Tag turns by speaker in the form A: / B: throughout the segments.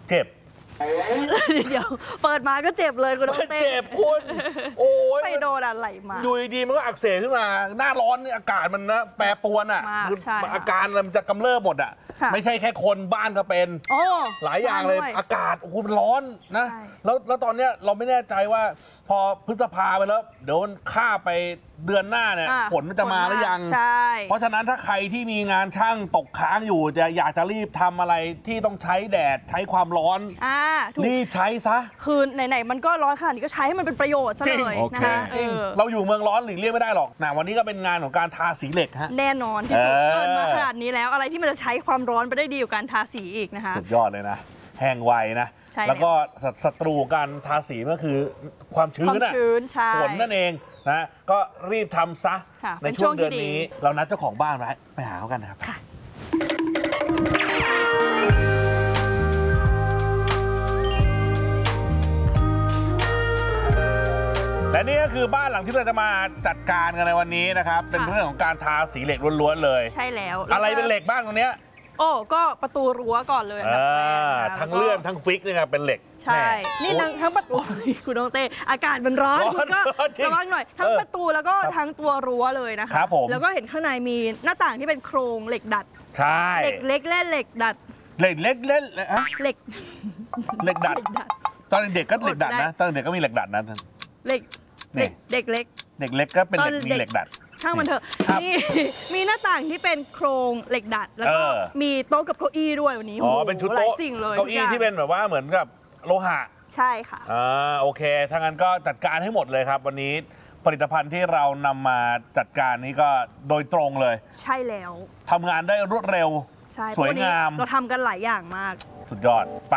A: เจ็บ
B: เดี๋ยวเปิดมาก็เจ็บเลยคุณน้องเต้
A: เจ็บคุณโอ้ย
B: ไปโดนอะไรมา
A: อยู่ดีๆมันก็อักเสบขึ้นมาหน้าร้อนนี่อากาศมันนะแปรปรวนอ่ะอาการมันจะกำเริบหมดอ่ะไม่ใช่แค่คนบ้านก็เป็นหลายอย่างเลยอากาศโอ้โหมันร้อนนะแล้วตอนเนี้ยเราไม่แน่ใจว่าพอพฤษภาไปแล้วเดี๋ยวข้าไปเดือนหน้าเนี่ยฝนมันจะมาหรือยังเพราะฉะนั้นถ้าใครที่มีงานช่างตกค้างอยู่จะอยากจะรีบทำอะไรที่ต้องใช้แดดใช้ความร้อนรีบใช้ซะ
B: คือไหนๆมันก็ร้อนขนาดนี้ก็ใช้ให้มันเป็นประโยชน์ซะเลยนะคะ
A: เราอยู่เมืองร้อนหลีกเลี่ยงไม่ได้หรอกนะวันนี้ก็เป็นงานของการทาสีเหล็กฮะ
B: แน่นอนที่สุดเกินมาขนาดนี้แล้วอะไรที่มันจะใช้ความร้อนไปได้ดีกว่าการทาสีอีกนะคะ
A: สุดยอดเลยนะแห้งไวนะแล้วก็ศัตรูการทาสีก็คือความชื้นฝนนั่นเองนะก็รีบทำซะในช่วงเดือนนี้เรานัดเจ้าของบ้านไปหาเขากันนะครับและนี่ก็คือบ้านหลังที่เราจะมาจัดการกันในวันนี้นะครับเป็นเรื่องของการทาสีเหล็กล้วนๆเลย
B: ใช่แล้ว
A: อะไรเป็นเหล็กบ้างตรงเนี้ย
B: ก็ประตูรั้วก่อนเลย
A: ทั้งเลื่อนทั้งฟิกนี่ครับเป็นเหล็ก
B: ใช่นี่ทั้งประตูคุณน้องเต้อากาศมันร้อนคุณก็ระวังหน่อยทั้งประตูแล้วก็ทั้งตัวรั้วเลยนะคะแล้วก็เห็นข้างในมีหน้าต่างที่เป็นโครงเหล็กดัด
A: ใช่
B: เหล็กเล็กและเหล็กดัด
A: เหล็กเล็กเล่น
B: เหล็ก
A: ดัดตอนเด็กก็เหล็กดัดนะตอนเด็กก็มีเหล็กดัดนะ
B: เด็กเล็ก
A: เด็กเล็กก็เป็นมีเหล็กดัด
B: ช่างมันเถอะมีหน้าต่างที่เป็นโครงเหล็กดัดแล้วก็มีโต๊ะกับเก้าอี้ด้วยวันนี้
A: เป็นชุดโต๊ะเก้าอี้ที่เป็นแบบว่าเหมือนกับโลหะ
B: ใช่ค่ะ
A: โอเคถ้างั้นก็จัดการให้หมดเลยครับวันนี้ผลิตภัณฑ์ที่เรานำมาจัดการนี้ก็โดยตรงเลย
B: ใช่แล้ว
A: ทำงานได้รวดเร็วสวยงาม
B: เราทำกันหลายอย่างมาก
A: สุดยอดไป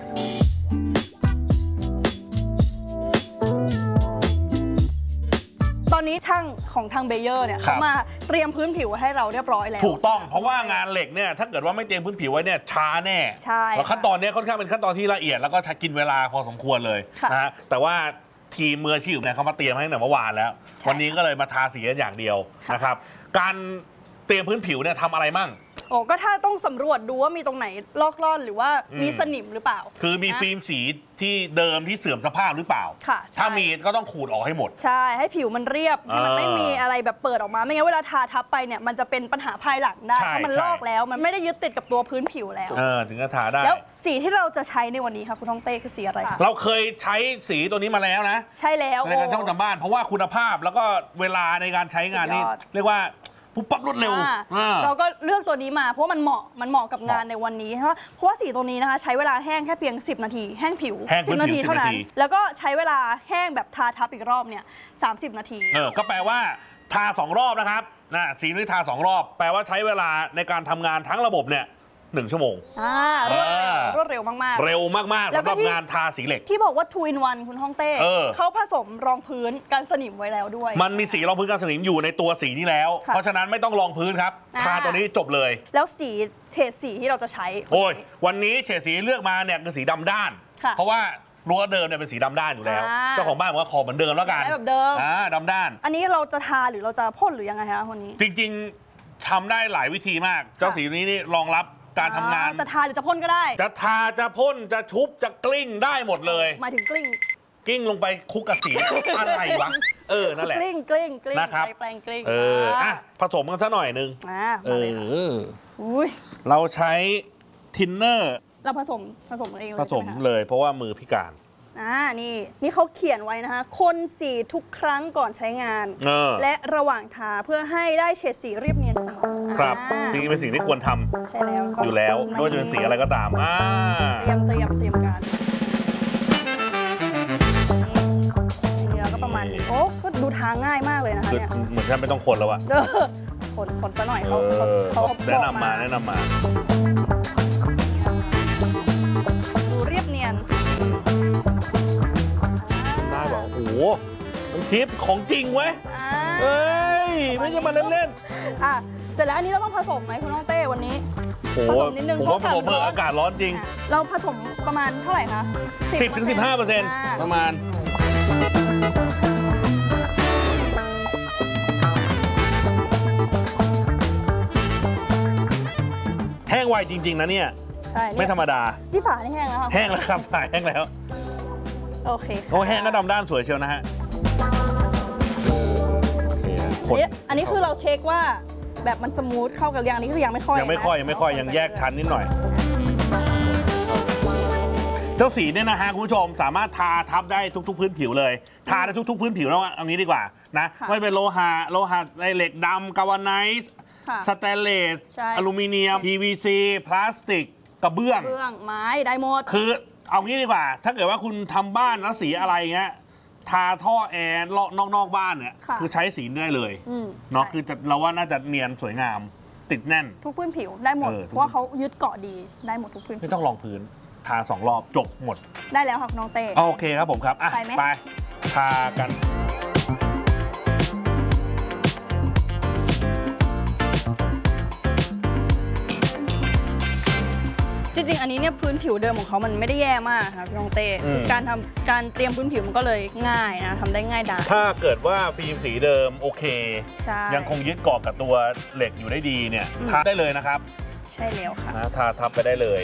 B: ตอนนี้ช่างของทางเบเยอร์เนี่ยเขามาเตรียมพื้นผิวให้เราเรียบร้อยแล้ว
A: ถูกต้องเพราะว่างานเหล็กเนี่ยถ้าเกิดว่าไม่เตรียมพื้นผิวไว้เนี่ยช้าแน่
B: ใช่
A: แล้วขั้นตอนนี้ค่อนข้างเป็นขั้นตอนที่ละเอียดแล้วก็ใช้กินเวลาพอสมควรเลยนะฮะแต่ว่าทีมมืออาชีพเนี่ยเขามาเตรียมให้ตั้งแต่เมื่อวานแล้ววันนี้ก็เลยมาทาสีกันอย่างเดียวนะครับการเตรียมพื้นผิวเนี่ยทำอะไรมั่ง
B: ก็ถ้าต้องสำรวจดูว่ามีตรงไหนลอกล่อนหรือว่ามีสนิมหรือเปล่า
A: คือมีฟิล์มสีที่เดิมที่เสื่อมสภาพหรือเปล่าถ้ามีก็ต้องขูดออกให้หมด
B: ใช่ให้ผิวมันเรียบให้มันไม่มีอะไรแบบเปิดออกมาไม่งั้นเวลาทาทับไปเนี่ยมันจะเป็นปัญหาภายหลังได้ถ้ามันลอกแล้วมันไม่ได้ยึดติดกับตัวพื้นผิวแล้ว
A: ถึงจะทาได้
B: แล้วสีที่เราจะใช้ในวันนี้ค่ะคุณทองเต้คือสีอะไร
A: เราเคยใช้สีตัวนี้มาแล้วนะ
B: ใช่แล้ว
A: ในการช่างทำบ้านเพราะว่าคุณภาพแล้วก็เวลาในการใช้งานนี่เรียกว่าปุ๊บปั๊บรวดเร็ว
B: เราก็เลือกตัวนี้มาเพราะมันเหมาะกับงานในวันนี้เพราะว่าสีตัวนี้นะคะใช้เวลาแห้งแค่เพียง10 นาทีแห้งผิว10 นาทีเท่านั้นแล้วก็ใช้เวลาแห้งแบบทาทับอีกรอบเนี่ย30 นาที
A: ก็แปลว่าทา2 รอบนะครับสีนี้ทา2 รอบแปลว่าใช้เวลาในการทำงานทั้งระบบเนี่ย1 ชั่วโมง
B: รวดเร็วมาก
A: ๆเร็วมากๆสำหรับงานทาสีเหล็ก
B: ที่บอกว่า 2 in 1 คุณฮ่องเต้เขาผสมรองพื้นกันสนิมไว้แล้วด้วย
A: มันมีสีรองพื้นกันสนิมอยู่ในตัวสีนี้แล้วเพราะฉะนั้นไม่ต้องรองพื้นครับทาตัวนี้จบเลย
B: แล้วสีเฉดสีที่เราจะใช้
A: วันนี้เฉดสีเลือกมาเนี่ยคือสีดำด้านเพราะว่ารั้วเดิมเนี่ยเป็นสีดำด้านอยู่แล้วเจ้าของบ้านบอกว่าขอเหมือนเดิมแล้วกัน
B: แบบเดิม
A: ดำด้าน
B: อันนี้เราจะทาหรือเราจะพ่นหรือยังไงคะวันนี้
A: จริงๆทำได้หลายวิธีมากเจ้าสีนี้นี่รองรับการทำงาน
B: จะทาหรือจะพ่นก็ได้
A: จะทาจะพ่นจะชุบจะกลิ้งได้หมดเลย
B: หมายถึงก
A: ลิ้งลงไปคุกกับสีอะไรวะนั่นแหละ
B: กลิ้ง
A: นะครับ
B: แปลงกลิ้ง
A: ผสมกันซะหน่อยนึงเราใช้ทินเนอร์
B: เราผสมเองเลย
A: ผสมเลยเพราะว่ามือพิการ
B: นี่เขาเขียนไว้นะคะคนสีทุกครั้งก่อนใช้งานและระหว่างทาเพื่อให้ได้เฉดสีเรียบเนียนสวย
A: ครับจริงๆเป็นสิ่งที่ควรทำ
B: ใช่แล้ว
A: อยู่แล้วไม่ว่าจะเป็นสีอะไรก็ตาม
B: เตรียมการนี่ก็ประมาณนี้ก็ดูทาง่ายมากเลยนะคะเนี่ย
A: เหมือนแค่ไม่ต้องคนแล้วอะ
B: คนซะหน่อยเขา
A: แนะนำมา
B: ดูเรียบเนียน
A: ได้บอกโอ้โหทิปของจริงเว้ยไม่ใช่มาเล่น
B: ๆเสร็จแล้วอันนี้เราต้องผสมไหมคุณน้องเต้วันนี้
A: ผสมนิดนึงผมว่าผสมอากาศร้อนจริง
B: เราผสมประมาณเท่าไหร่คะ
A: 10-15%ประมาณแห้งไวจริงๆนะเนี่ย
B: ช่
A: ไม่ธรรมดา
B: ที่ฝานี่แห้งแล้วครับ
A: แห้งแล้วครับฝาแห้งแล้ว
B: โอเค
A: โอ้แห้งก็ดำด้านสวยเชียวนะฮะ
B: อันนี้คือเราเช็คว่าแบบมันสมูทเข้ากับยางนี้คือยังไม่ค่อย
A: ยังแยกชั้นนิดหน่อยเจ้าสีเนี่ยนะฮะคุณผู้ชมสามารถทาทับได้ทุกๆพื้นผิวเลยทาได้ทุกๆพื้นผิวแล้วเอางี้ดีกว่านะไม่เป็นโลหะเหล็กดำกาวาไนซ์สแตนเลสอลูมิเนียม PVC พลาสติกกระเบื้อง
B: ไม้ได้หมด
A: คือเอางี้ดีกว่าถ้าเกิดว่าคุณทำบ้านแล้วสีอะไรเงี้ยทาท่อแอร์นอกบ้านเนี่ยคือใช้สีได้เลยเนาะคือเราว่าน่าจะเนียนสวยงามติดแน่น
B: ทุกพื้นผิวได้หมดเพราะว่าเขายึดเกาะดีได้หมดทุกพื้น
A: ไม่ต้องรองพื้นทา2 รอบจบหมด
B: ได้แล้วค่ะน้องเต้
A: โอเคครับผมครับไปทากัน
B: จริงๆอันนี้เนี่ยพื้นผิวเดิมของเขามันไม่ได้แย่มากครับพี่น้องเต้การเตรียมพื้นผิวมันก็เลยง่ายนะทำได้ง่ายดาย
A: ถ้าเกิดว่าฟิล์มสีเดิมโอเคยังคงยึดเกาะกับตัวเหล็กอยู่ได้ดีเนี่ยทาได้เลยนะครับ
B: ใช่แล้วค่ะ
A: ทาทับไปได้เลย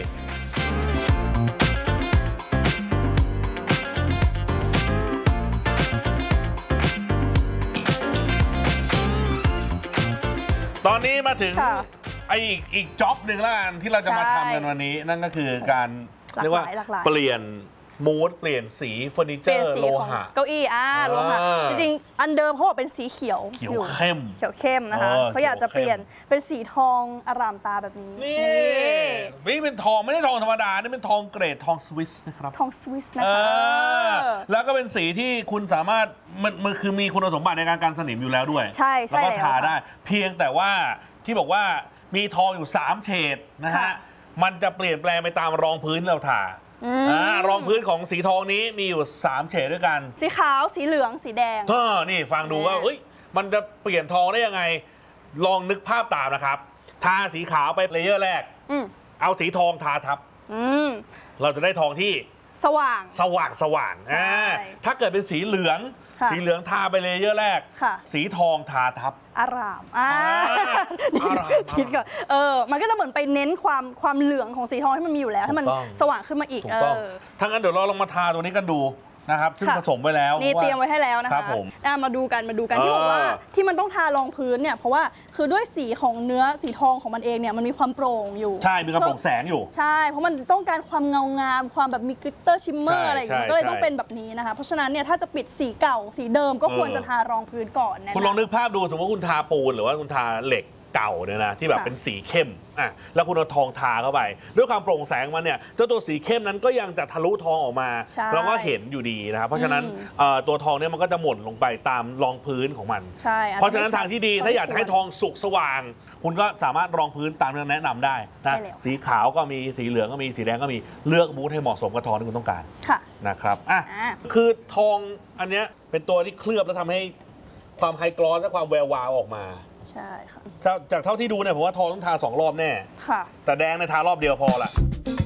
A: ตอนนี้มาถึงอีกจ็อบหนึ่งแล้วกันที่เราจะมาทำกันวันนี้นั่นก็คือการเรียกว่าเปลี่ยนมูดเปลี่ยนสีเฟอร์นิเจอร์โลหะ
B: เก้าอี้โลหะจริงๆอันเดิมเขาบอกเป็นสีเขียว
A: เข้ม
B: นะคะเขาอยากจะเปลี่ยนเป็นสีทองอร่ามตาแบบนี้
A: นี่เป็นทองไม่ใช่ทองธรรมดานี่เป็นทองเกรดทองสวิสนะครับ
B: ทองสวิสนะคะ
A: แล้วก็เป็นสีที่คุณสามารถมันคือมีคุณสมบัติในการกันสนิมอยู่แล้วด้วย
B: ใช่
A: แล้วก็ทาได้เพียงแต่ว่าที่บอกว่ามีทองอยู่3 เฉดนะฮะมันจะเปลี่ยนแปลงไปตามรองพื้นเราทารองพื้นของสีทองนี้มีอยู่3 เฉดด้วยกัน
B: สีขาวสีเหลืองสีแดง
A: นี่ฟังดูว่ามันจะเปลี่ยนทองได้ยังไงลองนึกภาพตามนะครับทาสีขาวไปเลเยอร์แรกเอาสีทองทาทับเราจะได้ทองที่
B: สว่าง
A: ถ้าเกิดเป็นสีเหลืองทาไปเลเยอร์แรกสีทองทาทับ
B: อร่ามคิดก่อนมันก็จะเหมือนไปเน้นความเหลืองของสีทองที่มันมีอยู่แล้วให้มันสว่างขึ้นมาอีก
A: ถ้างั้นเดี๋ยวเราลองมาทาตัวนี้กันดูนะครับซึ่งผสมไว้แล้ว
B: นี่เตรียมไว้ให้แล้วนะคะมาดูกันที่บอกว่าที่มันต้องทารองพื้นเนี่ยเพราะว่าคือด้วยสีของเนื้อสีทองของมันเองเนี่ยมันมีความโปร่งอยู่
A: ใช่มีความโปร่งแสงอยู่
B: ใช่เพราะมันต้องการความเงางามความแบบมีกลิตเตอร์ชิมเมอร์อะไรอย่างเงี้ยก็เลยต้องเป็นแบบนี้นะคะเพราะฉะนั้นเนี่ยถ้าจะปิดสีเก่าสีเดิมก็ควรจะทารองพื้นก่อนนะ
A: คุณลองนึกภาพดูสมมติว่าคุณทาปูนหรือว่าคุณทาเหล็กเก่าเนี่ยนะที่แบบเป็นสีเข้มแล้วคุณเอาทองทาเข้าไปด้วยความโปร่งแสงมันเนี่ยเจ้าตัวสีเข้มนั้นก็ยังจะทะลุทองออกมาแล้วก็เห็นอยู่ดีนะครับเพราะฉะนั้นตัวทองเนี่ยมันก็จะหม่นลงไปตามรองพื้นของมันเพราะฉะนั้นทางที่ดีถ้าอยากให้ทองสุกสว่างคุณก็สามารถรองพื้นตามที่แนะนำได้นะสีขาวก็มีสีเหลืองก็มีสีแดงก็มีเลือกมูดให้เหมาะสมกับทองที่คุณต้องการนะครับคือทองอันเนี้ยเป็นตัวที่เคลือบแล้วทำให้ความไฮกลอสและความแวววาวออกมา
B: ใช่ค่ะ
A: จากเท่าที่ดูเนี่ยผมว่าทองต้องทา2 รอบแน่
B: ค่ะ
A: แต่แดงในทารอบเดียวพอละ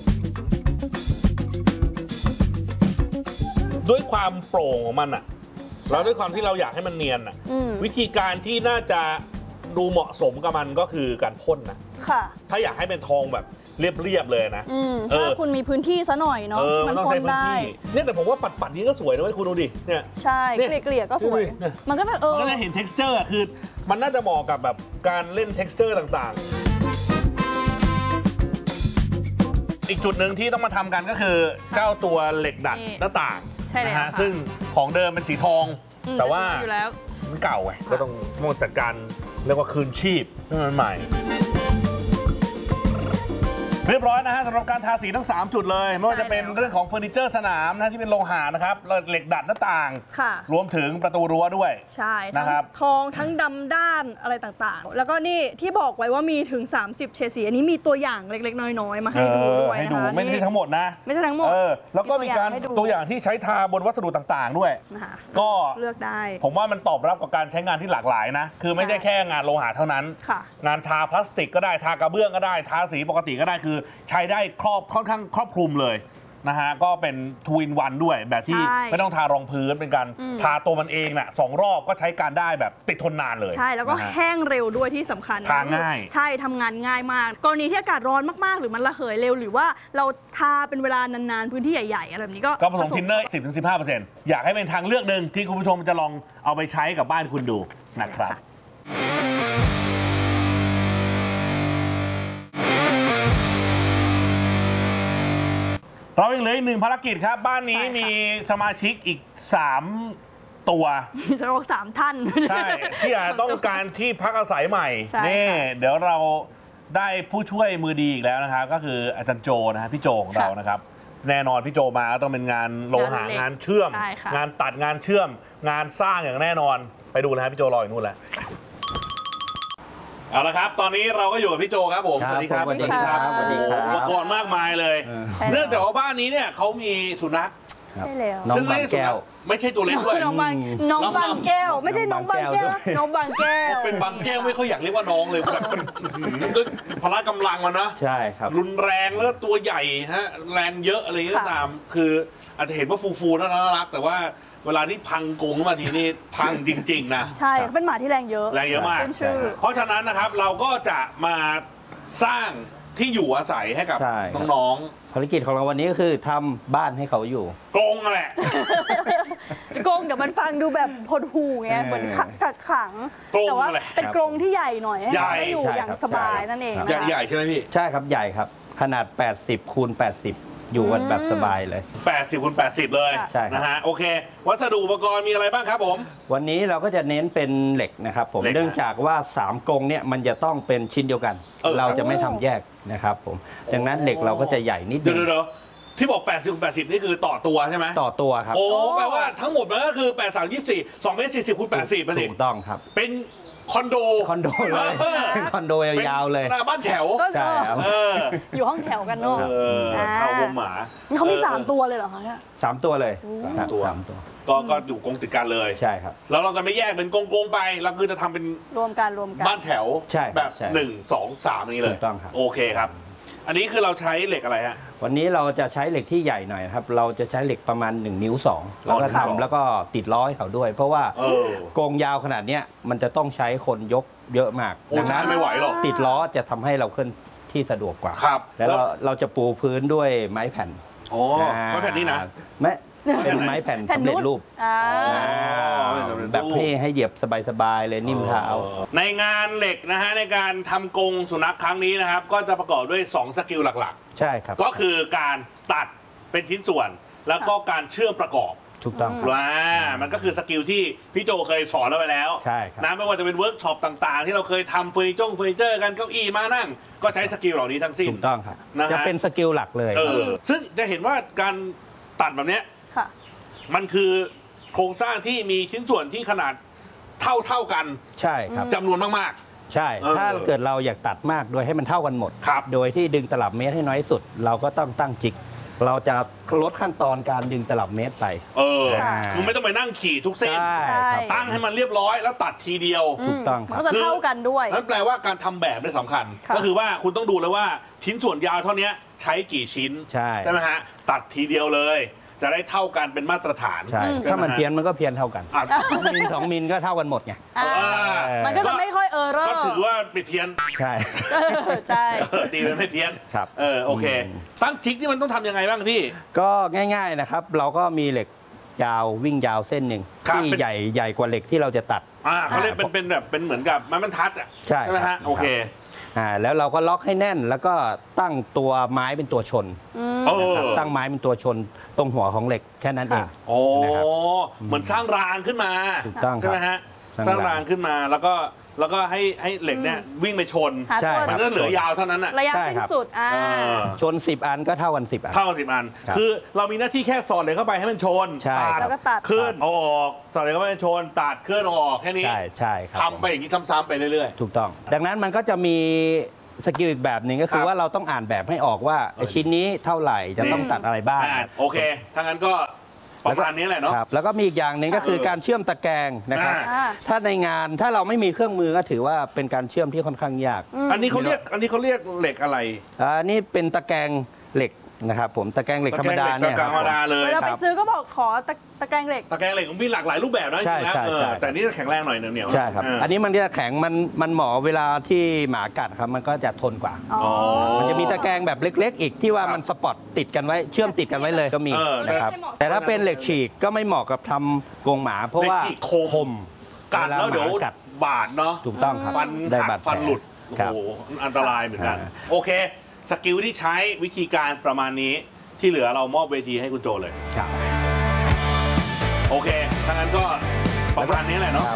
A: ด้วยความโปร่งของมันอ่ะแล้วด้วยความที่เราอยากให้มันเนียนอ่ะวิธีการที่น่าจะดูเหมาะสมกับมันก็คือการพ่นนะ
B: ค่ะ
A: ถ้าอยากให้เป็นทองแบบเรียบเลยนะ
B: ถ้าคุณมีพื้นที่ซะหน่อยเนาะ
A: มันพ่นได้เนี่ยแต่ผมว่าปัดนี้ก็สวยนะคุณดูดิเนี่ย
B: ใช่เกลี่ยก็สวยมันก็แบบ
A: มันก็จะเห็น texture คือมันน่าจะเหมาะกับแบบการเล่น texture ต่างๆอีกจุดหนึ่งที่ต้องมาทำกันก็คือเจ้าตัวเหล็กดัดหน้าต่างนะฮะซึ่งของเดิมเป็นสีทองแต่ว่ามันเก่าไงก็ต้องจัดการเรียกว่าคืนชีพให้มันใหม่เรียบร้อยนะฮะสำหรับการทาสีทั้ง3 จุดเลยไม่ว่าจะเป็นเรื่องของเฟอร์นิเจอร์สนามนะที่เป็นโลหะนะครับเหล็กดัดหน้าต่างรวมถึงประตูรั้วด้วย
B: ใช่
A: นะครับ
B: ทองทั้งดำด้านอะไรต่างๆแล้วก็นี่ที่บอกไว้ว่ามีถึง30 เฉดสีอันนี้มีตัวอย่างเล็กๆน้อยๆมาให้ดูด้วยนะคะ
A: ไม่ใช่ทั้งหมดนะ
B: ไม่ใช่ทั้งหมด
A: แล้วก็มีการตัวอย่างที่ใช้ทาบนวัสดุต่างๆด้วย
B: ก็เลือกได้
A: ผมว่ามันตอบรับกับการใช้งานที่หลากหลายนะคือไม่ใช่แค่งานโลหะเท่านั้นงานทาพลาสติกก็ได้ทากระเบื้องก็ได้ทาสีปกติก็ได้คือใช้ได้ค่อนข้างครอบคลุมเลยนะฮะก็เป็นทูอินวันด้วยแบบที่ไม่ต้องทารองพื้นเป็นการทาตัวมันเองน่ะ2 รอบก็ใช้การได้แบบติดทนนานเลย
B: ใช่แล้วก็แห้งเร็วด้วยที่สำคัญ
A: ทาง่าย
B: ใช่ทำงานง่ายมากกรณีที่อากาศร้อนมากๆหรือมันระเหยเร็วหรือว่าเราทาเป็นเวลานานๆพื้นที่ใหญ่ๆอะไรแบบนี้ก็
A: ผสมทินเนอร์ 10-15% อยากให้เป็นทางเลือกหนึ่งที่คุณผู้ชมจะลองเอาไปใช้กับบ้านคุณดูนะครับเรายังเหลืออีก1 ภารกิจครับบ้านนี้มีสมาชิกอีก3 ตัว
B: จะบอก3 ท่าน
A: ใช่ที่อาจต้องการที่พักอาศัยใหม่นี่เดี๋ยวเราได้ผู้ช่วยมือดีอีกแล้วนะครับก็คืออาจารย์โจนะฮะพี่โจของเรานะครับแน่นอนพี่โจมาต้องเป็นงานโลหะงานเชื่อมงานตัดงานเชื่อมงานสร้างอย่างแน่นอนไปดูนะฮะพี่โจรออยู่นู่นแหละเอาละครับตอนนี้เราก็อยู่กับพี่โจครับผมสวัสดีครับ
C: สวัสดีครับสวัสดีครับ
A: อุปกรณ์มากมายเลยเนื่องจากว่าบ้านนี้เนี่ยเขามีสุนัข
B: ใช่แล้ว
C: น้องบางแก้ว
A: ไม่ใช่ตัวเล็กด้วย
B: น้องบางแก้วไม่ใช่น้องบางแก้วน้องบางแก้ว
A: เป็นบางแก้วไม่ค่อยอยากเรียกว่าน้องเลยแบบด้วยพละกำลังมันนะ
C: ใช่ครับ
A: รุนแรงแล้วตัวใหญ่ฮะแรงเยอะอะไรก็ตามคืออาจจะเห็นว่าฟูๆน่ารักแต่ว่าเวลาที่พังกรงมาทีนี่พังจริงๆนะ
B: ใช่เป็นหมาที่แรงเยอะ
A: มากเพราะฉะนั้นนะครับเราก็จะมาสร้างที่อยู่อาศัยให้กับน้อง
C: ๆภารกิจของเราวันนี้ก็คือทำบ้านให้เขาอยู่
A: กรงแหละ
B: กรงเดี๋ยวมันฟังดูแบบพดหูไงเหมือนกักขังแต่ว่าเป็นกรงที่ใหญ่หน่อยให้เขาอยู่อย่างสบายนั่นเอง
A: ใหญ่ใช่ไหมพี่
C: ใช่ครับใหญ่ครับขนาด80 คูณ 80อยู่กันแบบสบายเลย
A: 80 คูณ 80เลย
C: ใช่
A: นะฮะโอเควัสดุอุปกรณ์มีอะไรบ้างครับผม
C: วันนี้เราก็จะเน้นเป็นเหล็กนะครับผมเนื่องจากว่า3 กรงเนี่ยมันจะต้องเป็นชิ้นเดียวกันเราจะไม่ทำแยกนะครับผมดังนั้นเหล็กเราก็จะใหญ่นิดนึง
A: ที่บอก80 คูณ 80นี่คือต่อตัวใช่ไหม
C: ต่อตัวครับ
A: โอ้แปลว่าทั้งหมดมันก็คือ8 3 24 2 เมตร 40 คูณ 80
C: ถูกต้องครับ
A: เป็นคอนโด
C: เลยคอนโดยาวๆเลย
A: หน้าบ้านแถว
C: ใช่ครับ
B: อยู่ห้องแถวกันเนาะ
A: เอาวงหมา
B: เขามี3 ตัวเลยเหรอคะเนี่ย
C: 3 ตัวเลย3 ตัว
A: ก็อยู่กรงติดกันเลย
C: ใช่ครับ
A: แล้วเราจะไม่แยกเป็นกรงๆไปเราคือจะทำเป็น
B: รวมกัน
A: บ้านแถวแบบ1 2 3นี้เลย
C: ถูกต้องครับ
A: โอเคครับอันนี้คือเราใช้เหล็กอะไรฮะ
C: วันนี้เราจะใช้เหล็กที่ใหญ่หน่อยครับเราจะใช้เหล็กประมาณ1 นิ้ว 2แล้วก็ทำแล้วก็ติดล้อให้เขาด้วยเพราะว่ากรงยาวขนาดนี้มันจะต้องใช้คนยกเยอะมาก
A: ดังนั้นไม่ไหวหรอก
C: ติดล้อจะทำให้เราเคลื่อนที่สะดวกกว่า
A: ครับ
C: แล้วเราจะปูพื้นด้วยไม้แผ่น
A: ไม้แผ่นนี่นะ
C: เป็นไม้แผ่นสำเร็จรูปแบบให้เหยียบสบายๆเลยนิ่มเท้า
A: ในงานเหล็กนะฮะในการทำกรงสุนัขครั้งนี้นะครับก็จะประกอบด้วย2 สกิลหลัก
C: ๆใช่ครับ
A: ก็คือการตัดเป็นชิ้นส่วนแล้วก็การเชื่อมประกอบ
C: ถูกต้อง
A: มันก็คือสกิลที่พี่โจเคยสอนเราไปแล้ว
C: ใช่ครับ
A: นะไม่ว่าจะเป็นเวิร์กช็อปต่างๆที่เราเคยทำเฟอร์นิเจอร์กันเก้าอี้มานั่งก็ใช้สกิลเหล่านี้ทั้งสิ้น
C: ถูกต้องครับจะเป็นสกิลหลักเลย
A: ซึ่งจะเห็นว่าการตัดแบบนี้มันคือโครงสร้างที่มีชิ้นส่วนที่ขนาดเท่ากัน
C: ใช่ครับ
A: จำนวนมาก
C: ๆใช่ถ้าเกิดเราอยากตัดมากโดยให้มันเท่ากันหมดโดยที่ดึงตลับเมตรให้น้อยสุดเราก็ต้องตั้งจิกเราจะลดขั้นตอนการดึงตลับเมตรไป
A: คือไม่ต้องไปนั่งขี่ทุกเส้นตั้งให้มันเรียบร้อยแล้วตัดทีเดียว
C: ถูกต้อง
B: มันก็จะเท่ากันด้วย
A: นั่นแปลว่าการทำแบบนี่สำคัญก็คือว่าคุณต้องดูเลยว่าชิ้นส่วนยาวเท่านี้ใช้กี่ชิ้นใช่ไหมฮะตัดทีเดียวเลยจะได้เท่ากันเป็นมาตรฐาน
C: ใช่ถ้ามันเพี้ยนมันก็เพี้ยนเท่ากันมิล 2 มิลก็เท่ากันหมดไง
B: มันก็จะไม่ค่อย
A: ก็ถือว่าไม่เพี้ยน
C: ใช่
B: ใช่
A: ตีมันไม่เพี้ยน
C: ครับ
A: โอเคตั้งจิกนี่มันต้องทำยังไงบ้างพี่
C: ก็ง่ายๆนะครับเราก็มีเหล็กยาววิ่งยาวเส้นหนึ่งที่ใหญ่กว่าเหล็กที่เราจะตัด
A: เขาเรียกเป็นแบบเป็นเหมือนกับไม้บรรทัด
C: ใช่
A: ไหมฮะโอเค
C: แล้วเราก็ล็อกให้แน่นแล้วก็ตั้งตัวไม้เป็นตัวชนตั้งไม้เป็นตัวชนตรงหัวของเหล็กแค่นั้นเอง
A: โอ้เหมือนสร้างรางขึ้นมา
C: ถูกต้อง
A: ใช่ไหมฮะสร้างรางขึ้นมาแล้วก็ให้เหล็กเนี่ยวิ่งไปชนมันก็เหลือยาวเท่านั้น
B: ระยะสิ้นสุด
C: ชน10 อันก็เท่ากัน10 อัน
A: เท่ากัน10 อันคือเรามีหน้าที่แค่สอดเหล็กเข้าไปให้มันชน
B: แล้วก็ตัด
A: ขึ้นออกสอดเหล็กเข้าไปชนตัดขึ้นออกแค่นี้
C: ใช่ครับ
A: ทำไปอย่างนี้ซ้ำๆไปเรื่อย
C: ๆถูกต้องดังนั้นมันก็จะมีสกิลอีกแบบหนึ่งก็คือว่าเราต้องอ่านแบบให้ออกว่าชิ้นนี้เท่าไหร่จะต้องตัดอะไรบ้าง
A: โอเคถ้างั้นก็ประมาณนี้แหละเนาะ
C: แล้วก็มีอีกอย่างหนึ่งก็คือการเชื่อมตะแกรงนะครับถ้าในงานถ้าเราไม่มีเครื่องมือก็ถือว่าเป็นการเชื่อมที่ค่อนข้างยาก
A: อันนี้เขาเรียกเหล็กอะไร
C: นี่เป็นตะแกรงเหล็กนะครับผมตะแกรงเหล็กธรรมดาเนี่ย
A: ธรรมดาเลย
B: เวลาไปซื้อก็บอกขอตะแกรงเหล็ก
A: ตะแกรงเหล็กของพี่หลากหลายรูปแบบนะจริงๆนะแต่นี่จะแข็งแรงหน่อยเหนียวๆ
C: ใช่ครับอันนี้มันจะแข็งมันเหมาะเวลาที่หมากัดครับมันก็จะทนกว่ามันจะมีตะแกรงแบบเล็กๆอีกที่ว่ามันสปอตติดกันไว้เชื่อมติดกันไว้เลยก็มีนะครับแต่ถ้าเป็นเหล็กฉีกก็ไม่เหมาะกับทำกรงหมาเพราะว่าคม
A: กัดแล้วเดี๋ยวบาดเนาะ
C: ถูกต้องครับ
A: ฟันหักฟันหลุดโอ้โหอันตรายเหมือนกันโอเคสกิลที่ใช้วิธีการประมาณนี้ที่เหลือเรามอบเวทีให้คุณโจเลย
C: ครับ
A: โอเคถ้างั้นก็ประมาณนี้แหละเนาะ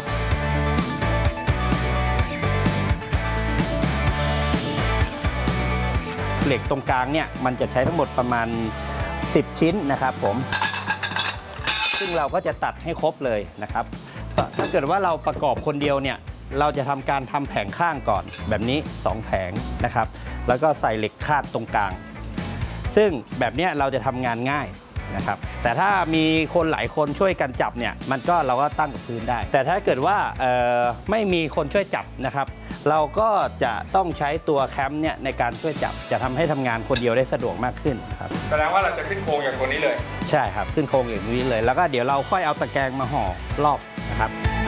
C: เหล็กตรงกลางเนี่ยมันจะใช้ทั้งหมดประมาณ10 ชิ้นนะครับผมซึ่งเราก็จะตัดให้ครบเลยนะครับถ้าเกิดว่าเราประกอบคนเดียวเนี่ยเราจะทำการทำแผงข้างก่อนแบบนี้2แผงนะครับแล้วก็ใส่เหล็กคาดตรงกลางซึ่งแบบนี้เราจะทำงานง่ายนะครับแต่ถ้ามีคนหลายคนช่วยกันจับเนี่ยเราก็ตั้งกับพื้นได้แต่ถ้าเกิดว่าไม่มีคนช่วยจับนะครับเราก็จะต้องใช้ตัวแคมป์เนี่ยในการช่วยจับจะทำให้ทำงานคนเดียวได้สะดวกมากขึ้นนะครับ
D: แสดงว่าเราจะขึ้นโครงอย่างตัวนี้เลย
C: ใช่ครับขึ้นโครงอย่างนี้เลยแล้วก็เดี๋ยวเราค่อยเอาตะแกรงมาห่อรอบนะครับ